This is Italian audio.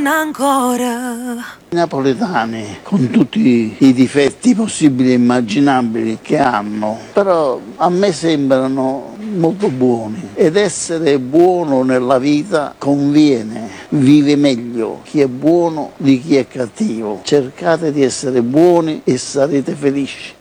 Ancora. I napoletani, con tutti i difetti possibili e immaginabili che hanno, però a me sembrano molto buoni, ed essere buono nella vita conviene, vive meglio chi è buono di chi è cattivo. Cercate di essere buoni e sarete felici.